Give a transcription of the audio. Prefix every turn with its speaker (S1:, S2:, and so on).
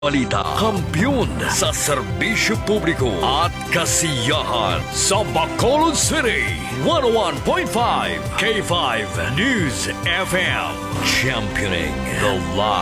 S1: balita, kampiyon sa serbisyo publiko at kasiyahan sa Bacolod City. 101.5 K5 News FM. Championing the light.